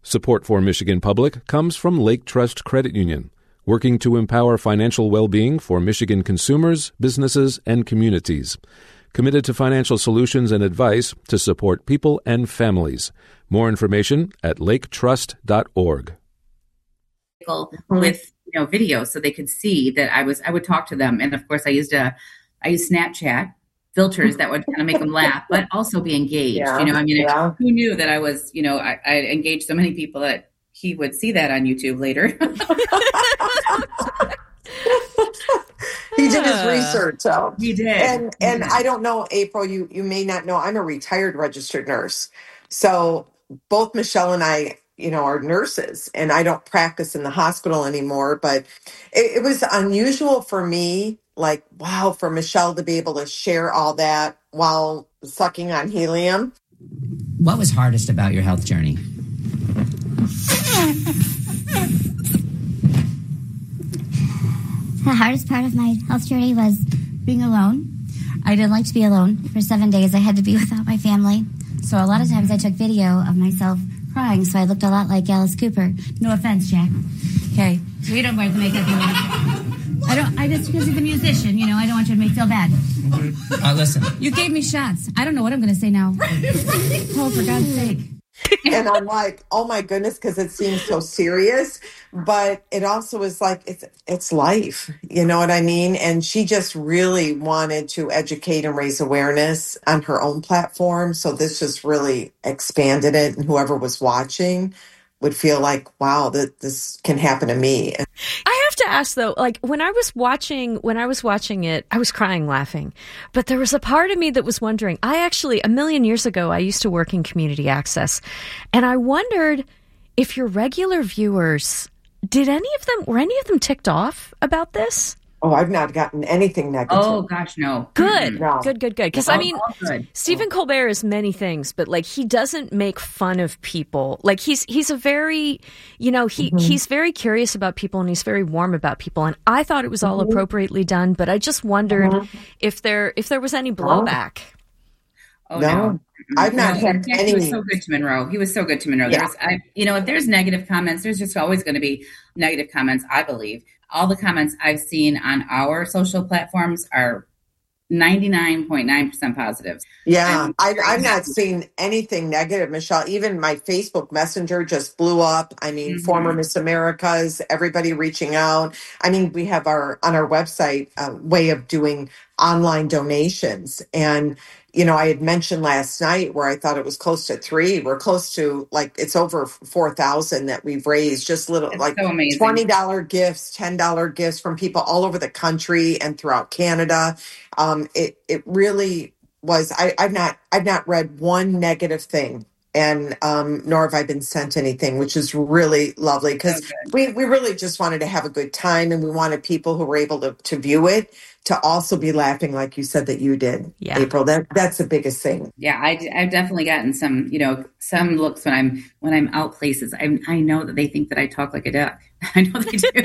Support for Michigan Public comes from Lake Trust Credit Union, working to empower financial well-being for Michigan consumers, businesses, and communities. Committed to financial solutions and advice to support people and families. More information at laketrust.org. With video, so they could see that I would talk to them, and of course I used Snapchat filters that would kind of make them laugh, but also be engaged. Yeah. Who knew that I was, I engaged so many people that he would see that on YouTube later. He did his research. So. He did. And I don't know, April, you may not know, I'm a retired registered nurse. So both Michelle and I, are nurses, and I don't practice in the hospital anymore, but it was unusual for me, like, wow, for Michelle to be able to share all that while sucking on helium. What was hardest about your health journey? The hardest part of my health journey was being alone. I didn't like to be alone. For 7 days, I had to be without my family. So a lot of times I took video of myself crying, so I looked a lot like Alice Cooper. No offense, Jack. Okay. We don't wear the makeup. I just, because he's a musician, I don't want you to make me feel bad. Listen. You gave me shots. I don't know what I'm going to say now. Oh, for God's sake. And I'm like, oh my goodness, because it seems so serious, but it also is like, it's life, you know what I mean? And she just really wanted to educate and raise awareness on her own platform. So this just really expanded it, and whoever was watching would feel like, wow, that this can happen to me. I have to ask though, like when I was watching it, I was crying laughing, but there was a part of me that was wondering, I actually, a million years ago, I used to work in community access, and I wondered if your regular viewers, were any of them ticked off about this? Oh, I've not gotten anything negative. Oh, gosh, no. Good, No. good. Because, Stephen Colbert is many things, but, like, he doesn't make fun of people. Like, he's a very, he's very curious about people, and he's very warm about people. And I thought it was all appropriately done, but I just wondered if there was any blowback. Oh, no. I've not had any. He was so good to Monroe. Yeah. If there's negative comments, there's just always going to be negative comments, I believe. All the comments I've seen on our social platforms are 99.9% positive. Yeah, I've not seen anything negative, Michelle. Even my Facebook Messenger just blew up. I mean, former Miss Americas, everybody reaching out. I mean, we have on our website a way of doing online donations. And, I had mentioned last night where I thought it was close to 3. We're close to, it's over 4,000 that we've raised, just little, That's so amazing. $20 gifts, $10 gifts from people all over the country and throughout Canada. It really was. I've not read one negative thing, and nor have I been sent anything, which is really lovely, because we really just wanted to have a good time, and we wanted people who were able to view it to also be laughing, like you said that you did, April. That's the biggest thing. Yeah, I've definitely gotten some some looks when I'm out places. I know that they think that I talk like a duck. I know they do.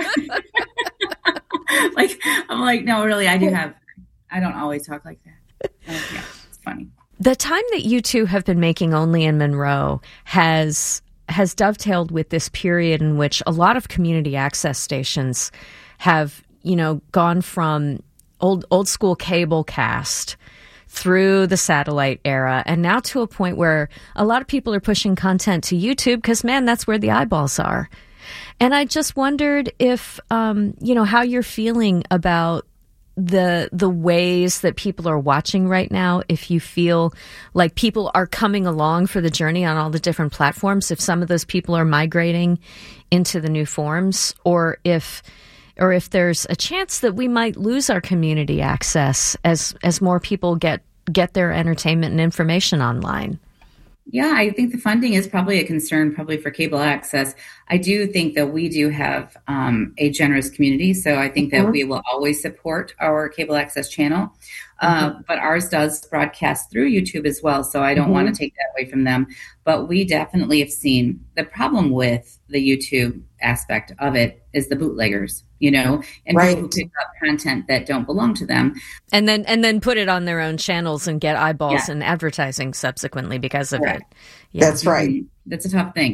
I'm like, no, really, I don't always talk like that. Yeah, it's funny. The time that you two have been making Only in Monroe has dovetailed with this period in which a lot of community access stations have, gone from old school cable cast through the satellite era, and now to a point where a lot of people are pushing content to YouTube because, man, that's where the eyeballs are. And I just wondered if, how you're feeling about the ways that people are watching right now, if you feel like people are coming along for the journey on all the different platforms, if some of those people are migrating into the new forms, or if there's a chance that we might lose our community access as more people get their entertainment and information online. Yeah, I think the funding is probably a concern, probably for cable access. I do think that we do have a generous community, so I think that we will always support our cable access channel. But ours does broadcast through YouTube as well, so I don't want to take that away from them. But we definitely have seen the problem with the YouTube aspect of it is the bootleggers, and people who pick up content that don't belong to them. And then put it on their own channels and get eyeballs and advertising subsequently because of it. Yeah. That's right. That's a tough thing.